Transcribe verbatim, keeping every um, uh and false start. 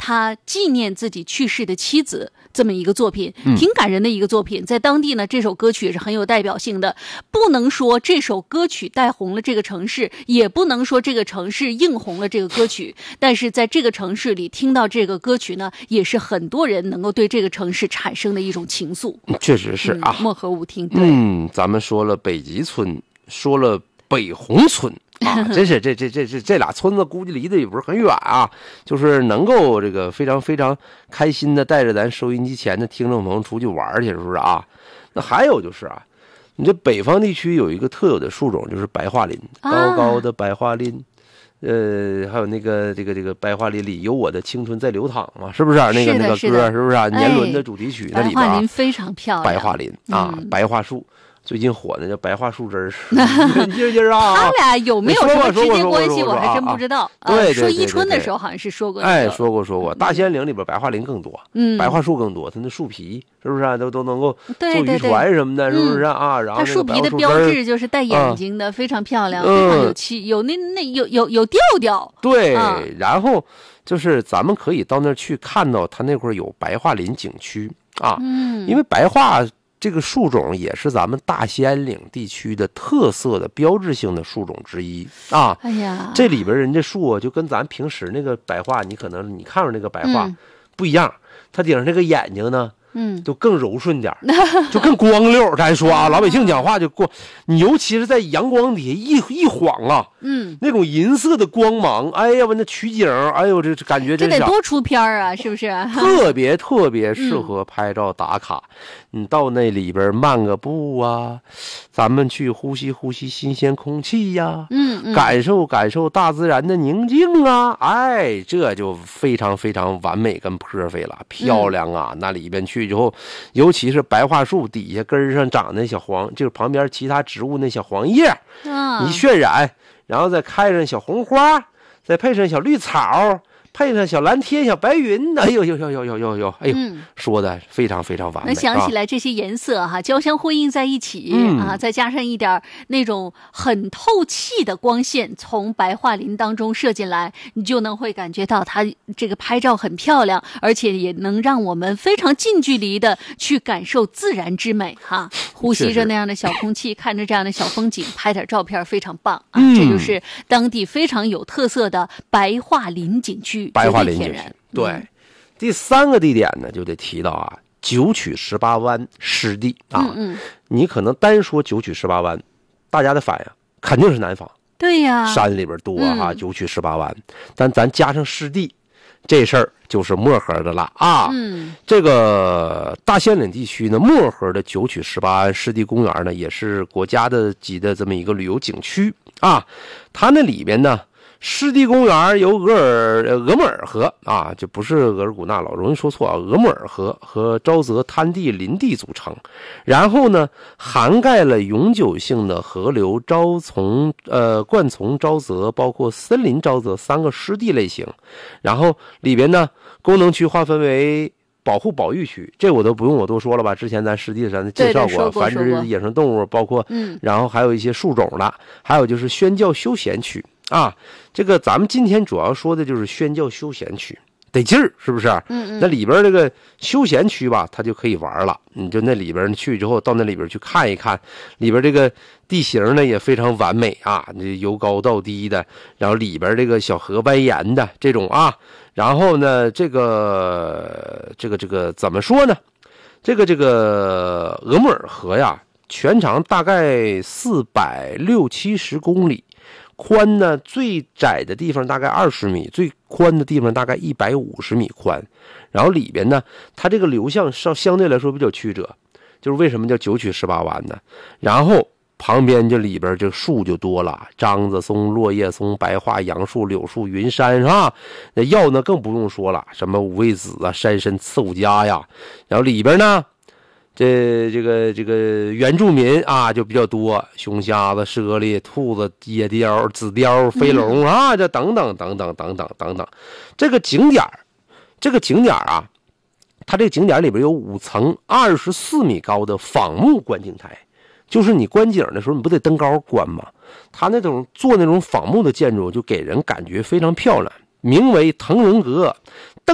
他纪念自己去世的妻子这么一个作品，挺感人的一个作品。在当地呢，这首歌曲也是很有代表性的。不能说这首歌曲带红了这个城市，也不能说这个城市映红了这个歌曲，但是在这个城市里听到这个歌曲呢，也是很多人能够对这个城市产生的一种情愫。 确实是啊， 嗯、漠河舞厅。对， 嗯，咱们说了北极村，说了北红村。啊，真是这这这这这俩村子估计离得也不是很远啊，就是能够这个非常非常开心的带着咱收音机前的听众朋友出去玩去，是不是啊？那还有就是啊，你这北方地区有一个特有的树种，就是白桦林，高高的白桦林。啊呃，还有那个这个这个白桦林里有我的青春在流淌嘛，是不是、啊？那个那个歌是不是啊？年轮的主题曲那里边、啊， 白桦林非常漂亮。 白桦林啊， 嗯、 白桦树。最近火的叫白桦树枝儿，劲劲啊！ 他俩有没有什么直接关系？我还真不知道。 对， 说伊春的时候好像是说过。 哎，说过说过。大兴安岭里边白桦林更多，嗯，白桦树更多，它那树皮是不是啊？都都能够做渔船什么的，是不是啊？然后它树皮的标志就是带眼睛的，非常漂亮，非常有气，有那那有有有调调。 对，然后就是咱们可以到那儿去看到，它那块有白桦林景区啊，嗯，因为白桦。这个树种也是咱们大兴安岭地区的特色的标志性的树种之一啊！ 哎呀， 这里边人家树就跟咱平时那个白桦，你可能你看着那个白桦不一样，嗯、它顶上那个眼睛呢，嗯，就更柔顺点，就更光溜。咱说啊，老百姓讲话就光，你尤其是在阳光底下一一晃啊，嗯，那种银色的光芒，哎呀，我那取景，哎呦，这感觉真是这得多出片啊，是不是？ 特别特别适合拍照打卡。嗯、你到那里边漫个步啊，咱们去呼吸呼吸新鲜空气呀，嗯，嗯感受感受大自然的宁静啊，哎，这就非常非常完美跟 perfect 了，漂亮啊！嗯、那里边去之后，尤其是白桦树底下根上长那小黄，就是旁边其他植物那小黄叶，啊、一渲染，然后再开上小红花，再配上小绿草。配上小蓝天、小白云，哎呦呦呦呦呦呦呦，哎呦，嗯、说的非常非常完美。 能想起来这些颜色哈、啊，交相辉映在一起、嗯、啊，再加上一点那种很透气的光线从白桦林当中射进来，你就能会感觉到它这个拍照很漂亮，而且也能让我们非常近距离的去感受自然之美哈、啊，呼吸着那样的小空气，看着这样的小风景，拍点照片非常棒啊！嗯、这就是当地非常有特色的白桦林景区。 白桦林景区，对、嗯，第三个地点呢，就得提到啊，九曲十八湾湿地啊。嗯嗯，你可能单说九曲十八湾，大家的反应肯定是南方， 对呀， 山里边多哈、啊，九曲十八湾，但咱加上湿地，这事儿就是漠河的了啊。嗯，这个大兴安岭地区呢，漠河的九曲十八湾湿地公园呢，也是国家的级的这么一个旅游景区啊。它那里边呢。湿地公园由额尔额木尔河啊，就不是额尔古纳，老容易说错啊。额木尔河和沼泽滩地林地组成，然后呢，涵盖了永久性的河流、沼丛、呃灌丛沼泽，包括森林沼泽三个湿地类型。然后里边呢，功能区划分为保护保育区，这我都不用我多说了吧？之前咱湿地咱介绍过，繁殖野生动物，包括嗯，然后还有一些树种的，还有就是宣教休闲区。啊，这个咱们今天主要说的就是宣教休闲区，得劲儿，是不是？嗯嗯。那里边这个休闲区吧，它就可以玩了。你就那里边去之后，到那里边去看一看，里边这个地形呢也非常完美啊，这由高到低的，然后里边这个小河蜿蜒的这种啊，然后呢，这个这个这个怎么说呢？这个这个额木尔河呀，全长大概四百六七十公里。宽呢，最窄的地方大概二十米，最宽的地方大概一百五十米宽。然后里边呢，它这个流向相相对来说比较曲折，就是为什么叫九曲十八弯呢？然后旁边这里边这树就多了，樟子松、落叶松、白桦、杨树、柳树、云杉，是吧？那药呢更不用说了，什么五味子啊、山参、刺五加呀。然后里边呢。这这个这个原住民啊就比较多，熊瞎子、猞猁、兔子、野雕、紫雕、飞龙啊，这等等等等等等等等。这个景点这个景点啊，它这个景点里边有五层二十四米高的仿木观景台，就是你观景的时候你不得登高观吗？它那种做那种仿木的建筑就给人感觉非常漂亮，名为腾人阁。